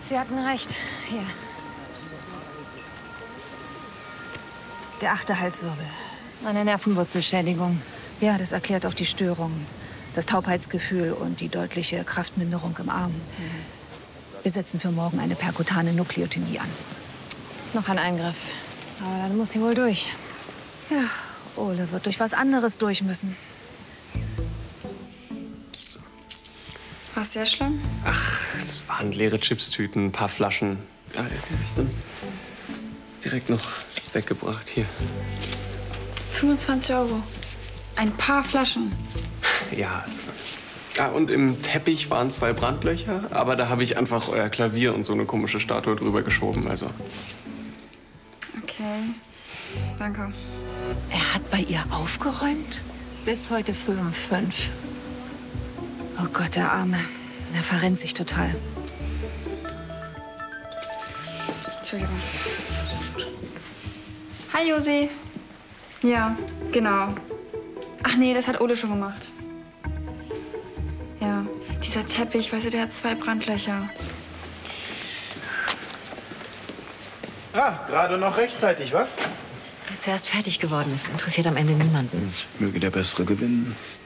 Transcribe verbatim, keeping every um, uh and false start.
Sie hatten recht. Hier. Der achte Halswirbel. Eine Nervenwurzelschädigung. Ja, das erklärt auch die Störung. Das Taubheitsgefühl und die deutliche Kraftminderung im Arm. Mhm. Wir setzen für morgen eine perkutane Nukleotomie an. Noch ein Eingriff. Aber dann muss sie wohl durch. Ja, Ole wird durch was anderes durch müssen. So. War es sehr schlimm? Ach, es waren leere Chipstüten, ein paar Flaschen. Ja, die habe ich dann direkt noch weggebracht. Hier. fünfundzwanzig Euro. Ein paar Flaschen. Ja, also. Ja, und im Teppich waren zwei Brandlöcher, aber da habe ich einfach euer Klavier und so eine komische Statue drüber geschoben, also. Okay, danke. Er hat bei ihr aufgeräumt? Bis heute früh um fünf. Oh Gott, der Arme. Er verrennt sich total. Entschuldigung. Hi, Josi. Ja, genau. Ach nee, das hat Ole schon gemacht. Ja, dieser Teppich, weißt du, der hat zwei Brandlöcher. Ah, gerade noch rechtzeitig, was? Wer zuerst fertig geworden ist, interessiert am Ende niemanden. Möge der Bessere gewinnen.